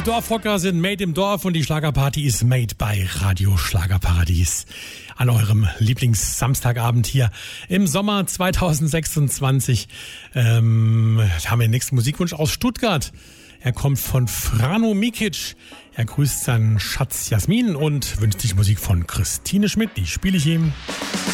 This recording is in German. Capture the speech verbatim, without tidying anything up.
Die Dorfrocker sind made im Dorf und die Schlagerparty ist made bei Radio Schlagerparadies. An eurem Lieblings-Samstagabend hier im Sommer zweitausendsechsundzwanzig ähm, haben wir den nächsten Musikwunsch aus Stuttgart. Er kommt von Frano Mikic. Er grüßt seinen Schatz Jasmin und wünscht sich Musik von Christine Schmidt. Die spiele ich ihm.